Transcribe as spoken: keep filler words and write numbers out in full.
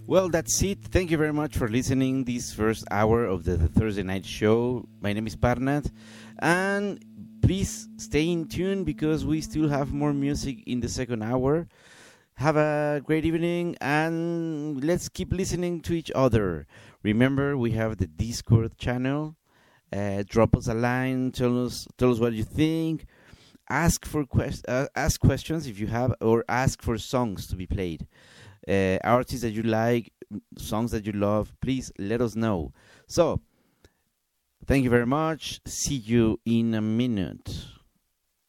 Well, that's it. Thank you very much for listening this first hour of the, the Thursday night show. My name is Parnat, and please stay in tune because we still have more music in the second hour. Have a great evening, and let's keep listening to each other. Remember, we have the Discord channel. Uh, drop us a line. Tell us, tell us what you think. Ask for quest- uh, ask questions if you have, or ask for songs to be played. Uh, artists that you like, songs that you love, please let us know. So, thank you very much. See you in a minute.